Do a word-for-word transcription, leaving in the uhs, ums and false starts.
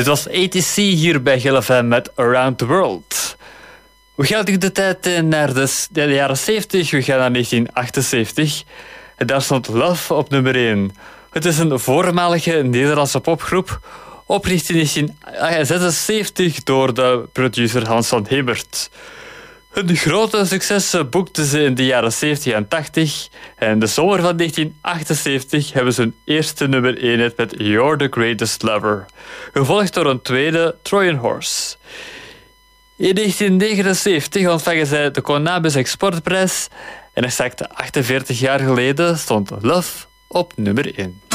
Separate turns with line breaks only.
Dit was A T C hier bij G L F M met Around the World. We gaan nu de tijd naar de, de jaren zeventig. We gaan naar negentien achtenzeventig. En daar stond Love op nummer één. Het is een voormalige Nederlandse popgroep, opgericht in negentien zesenzeventig door de producer Hans van Hemert. Hun grote successen boekten ze in de jaren zeventig en tachtig. En in de zomer van negentien achtenzeventig hebben ze hun eerste nummer één hit met You're the Greatest Lover. Gevolgd door een tweede, Trojan Horse. In negentien negenenzeventig ontvangen zij de Conabus Exportprijs. En exact achtenveertig jaar geleden stond Love op nummer één.